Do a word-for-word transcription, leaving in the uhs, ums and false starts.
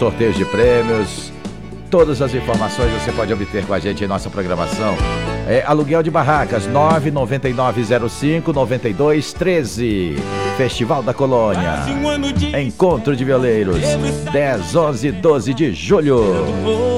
sorteios de prêmios. Todas as informações você pode obter com a gente em nossa programação. É aluguel de barracas, nove nove nove zero cinco nove dois um três. Festival da Colônia. Encontro de Violeiros, dez, onze e doze de julho.